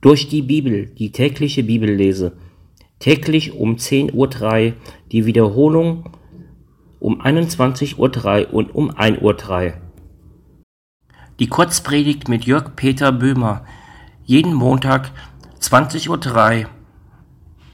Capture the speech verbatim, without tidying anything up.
Durch die Bibel, die tägliche Bibellese. Täglich um zehn Uhr drei, die Wiederholung um einundzwanzig Uhr drei und um ein Uhr drei. Die Kurzpredigt mit Jörg Peter Böhmer. Jeden Montag zwanzig Uhr drei